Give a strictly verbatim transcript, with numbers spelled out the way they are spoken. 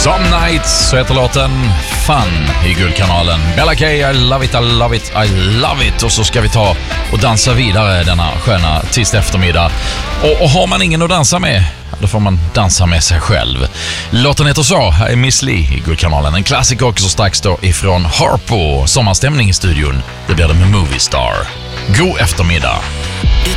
Some Nights, så heter låten Fun i Guldkanalen. Bella K, I love it, I love it, I love it. Och så ska vi ta och dansa vidare denna sköna tisdag eftermiddag. Och, och har man ingen att dansa med, då får man dansa med sig själv. Låten heter så, här är Miss Li i Guldkanalen. En klassiker också strax då ifrån Harpo. Sommarstämning i studion, det blir det med Movie Star. God eftermiddag.